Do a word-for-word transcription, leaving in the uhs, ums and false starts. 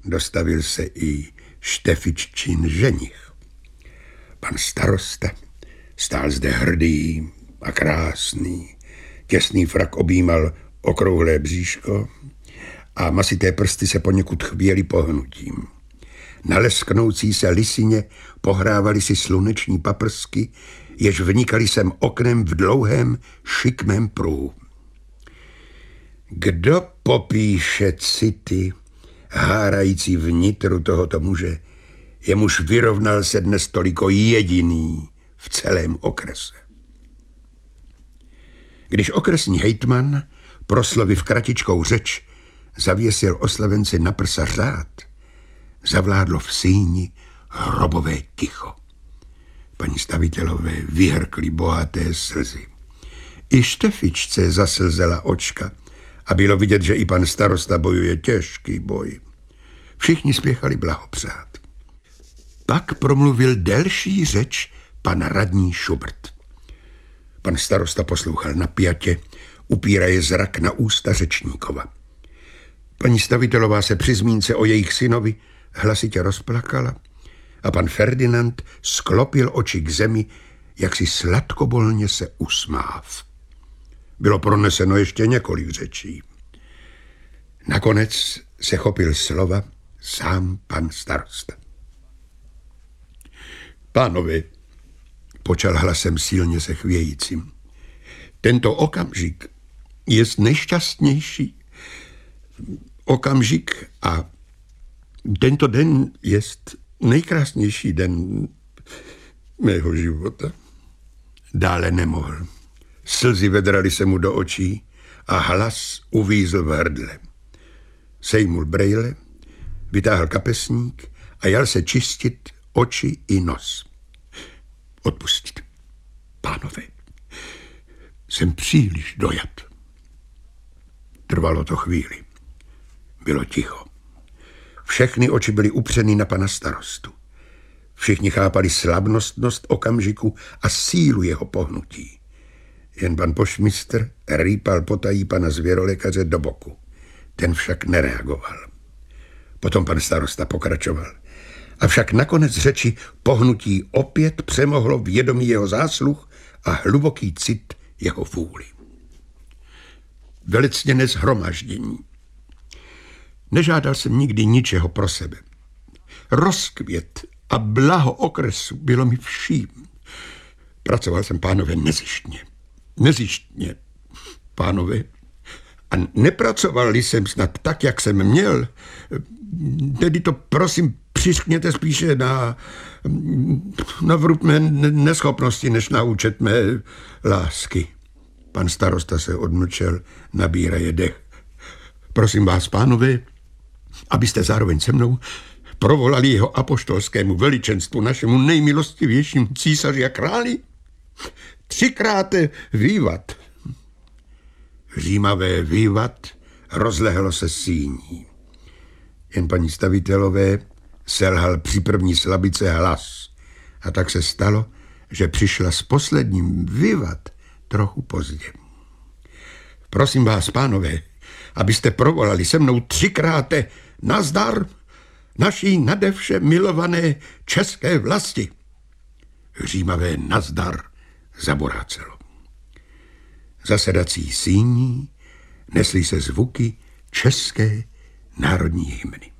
dostavil se i Štefiččin ženich. Pan starosta stál zde hrdý a krásný. Těsný frak objímal okrouhlé bříško a masité prsty se poněkud chvěly pohnutím. Na lesknoucí se lisině pohrávali si sluneční paprsky, jež vnikaly sem oknem v dlouhém šikmém pruhu. Kdo popíše city hárající vnitru tohoto muže, jemuž vyrovnal se dnes toliko jediný v celém okrese? Když okresní hejtman, prosloviv kratičkou řeč, zavěsil oslavenci na prsa řád, zavládlo v síni hrobové ticho. Paní stavitelové vyhrkly bohaté slzy. I Štefičce zaslzela očka a bylo vidět, že i pan starosta bojuje těžký boj. Všichni spěchali blahopřát. Pak promluvil delší řeč pan radní Šubrt. Pan starosta poslouchal napjatě, upíraje zrak na ústa řečníkova. Paní stavitelová se při zmínce o jejich synovi hlasitě rozplakala a pan Ferdinand sklopil oči k zemi, jak si sladkobolně se usmáv. Bylo proneseno ještě několik řečí. Nakonec se chopil slova sám pan starosta. Pánové, počal hlasem silně se chvějícím, tento okamžik je nejšťastnější okamžik a tento den je nejkrásnější den mého života. Dále nemohl. Slzy vedraly se mu do očí a hlas uvízl v hrdle. Sejmul brejle, vytáhl kapesník a jal se čistit oči i nos. Odpustit. Pánové, jsem příliš dojat. Trvalo to chvíli. Bylo ticho. Všechny oči byly upřeny na pana starostu. Všichni chápali slavnostnost okamžiku a sílu jeho pohnutí. Jen pan pošmistr rýpal potají pana zvěrolékaře do boku. Ten však nereagoval. Potom pan starosta pokračoval. Avšak nakonec řeči pohnutí opět přemohlo vědomí jeho zásluh a hluboký cit jeho vůli. Velecněné shromáždění. Nežádal jsem nikdy ničeho pro sebe. Rozkvět a blaho okresu bylo mi vším. Pracoval jsem, pánové, nezištně. Nezištně, pánové. A nepracoval jsem snad tak, jak jsem měl. Tedy to, prosím, přiskněte spíše na, na vrub mé neschopnosti, než na účet mé lásky. Pan starosta se odmlčel, nabíraje dech. Prosím vás, pánové, abyste zároveň se mnou provolali jeho apoštolskému veličenstvu, našemu nejmilostivějšímu císaři a králi. Třikrát vývat. Římavé vývat rozlehlo se síní. Jen paní stavitelové selhal při první slabice hlas. A tak se stalo, že přišla s posledním vývat trochu pozdě. Prosím vás, pánové, abyste provolali se mnou třikrát nazdar naší nadevše milované české vlasti. Římavé nazdar zaborácelo. Zasedací síní nesly se zvuky české národní hymny.